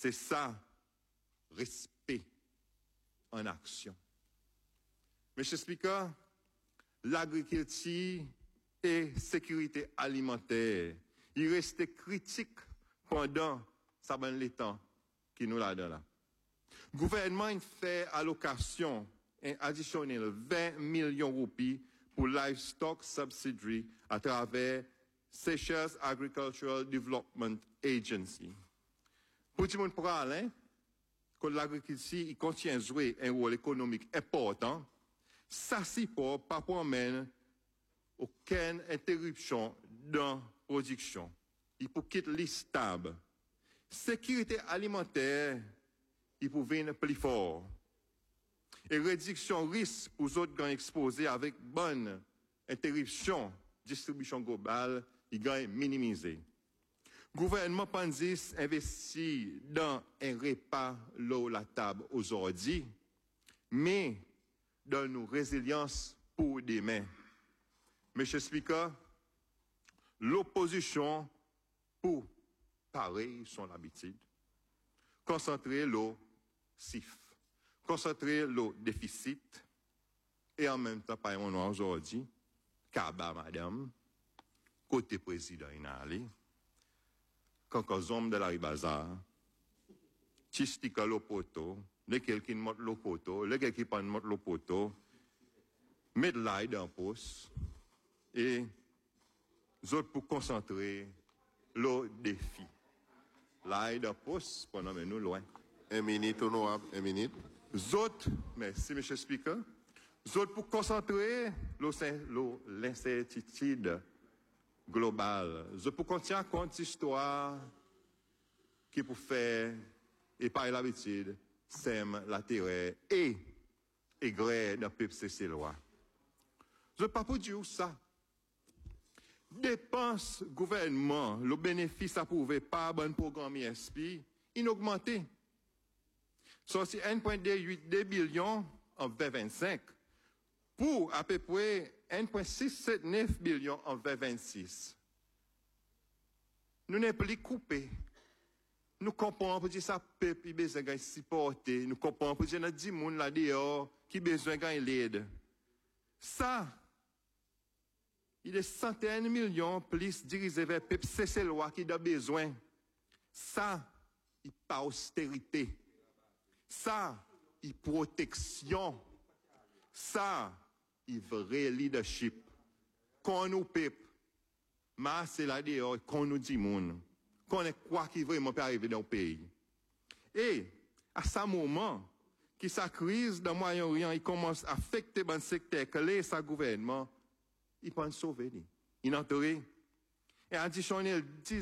C'est ça, respect en action. Monsieur le Speaker, l'agriculture et sécurité alimentaire, il restait critique pendant ça ben les temps qui nous l'a donné là. Le gouvernement il fait allocation additionnelle 20 millions de roupies pour Livestock Subsidy à travers Seychelles Agricultural Development Agency. Pour tout le monde parler, que l'agriculture il continue à jouer un rôle économique important, ça c'est pour pas permettre aucune interruption dans la production. Il faut quitter les stable. Sécurité alimentaire, il faut venir plus fort. Et réduction risque pour les autres gagnent exposés avec bonne interruption, distribution globale, ils gagnent minimisé. Gouvernement Pandis investit dans un repas l'eau la table aujourd'hui, mais dans nos résilience pour demain. Monsieur le Speaker, l'opposition pour pareil son habitude, concentrer l'eau SIF, concentrer l'eau déficit, et en même temps, par exemple, aujourd'hui, Kaba, madame, côté président Inali, quand les hommes de la Ribazar, Chistika l'opoto, lesquels qui montent l'opoto, lesquels qui ne montent l'opoto, mettent l'aide dans le poste, et les autres pour concentrer le défi. L'aide dans le poste, pendant que nous loin. 1 minute, honorable, 1 minute. Les autres, merci, M. le Speaker, les autres pour concentrer l'incertitude globale. Les autres pour continuer à compte l'histoire qui pour faire, et par l'habitude, sème la terre et gré dans le peuple c'est loi. Je ne pas pour dire ça. Dépenses gouvernement, le bénéfice approuvé par bon programme ISP, il augmenté. Sorti 1,28 billions en 2025 pour à peu près 1,679 billions en 2026. Nous n'avons plus coupé. Nous comprenons pour dire ça, peuple, il besoin de supporter. Nous comprenons pour dire notre 10 moun là dehors, qui besoin de l'aide. Ça, il est centaines de millions plus dirigés vers le peuple, c'est loi qui a besoin. Ça, il pas austérité. Ça, il protection. Ça, il vrai leadership. Quand nous peuple, mais c'est là dehors, quand nous dit moun. Qu'on est quoi qui vraiment peut arriver dans le pays. Et, à ce moment, que sa crise dans le Moyen-Orient, il commence à affecter le secteur que les sa gouvernement, il pense sauver. Il entoure. Et additionnel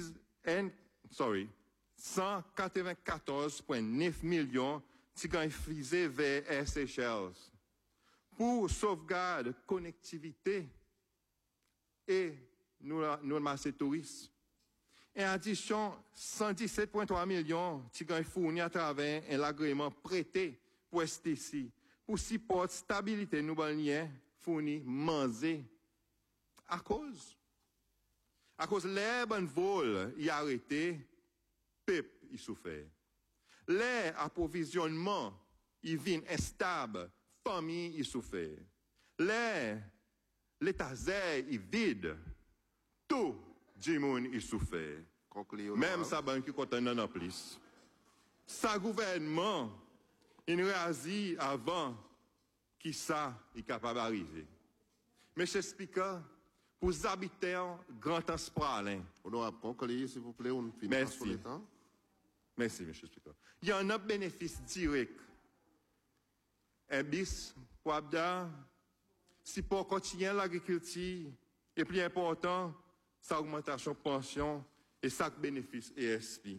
194,9 millions qui ont frisé vers Air Seychelles pour sauvegarde connectivité et nous marché tourisme. En addition, 117,3 millions qui ont fourni à travers un agrément prêté pour STC, pour supporter stabilité nous balnières fourni manger. À cause l'air bon vol y arrêté, peuple y souffert. L'air approvisionnement y vient instable, famille y souffert. L'air, l'état y vide, tout du monde y souffert. Même ça banque qui compte en plus. Sa gouvernement, il réagit avant qui ça est capable d'arriver. Monsieur le Speaker, pour les habitants, grand Anspralin. Honorable, concluez, s'il vous plaît, on finit Merci. sur le temps. Merci, monsieur le Speaker. Il y a un bénéfice direct. Un bis, pour Abda, si pour continuer l'agriculture, et plus important, sa augmentation de pension et sa bénéfice ESP.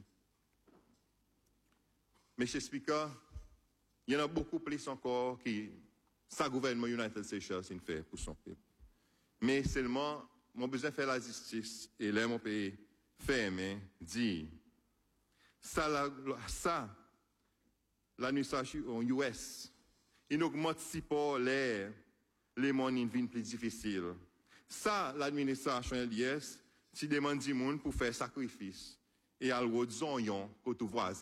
Monsieur le Speaker, il y en a beaucoup plus encore qui, sa gouvernement United Seychelles, fait pour son peuple. Mais seulement, mon besoin de faire la justice, et là, mon pays, fermé, dit, l'administration US, il augmente si pour les monnaies viennent plus difficiles. Ça, l'administration LDS, si demande du monde pour faire sacrifice, et à l'autre, côté voisin.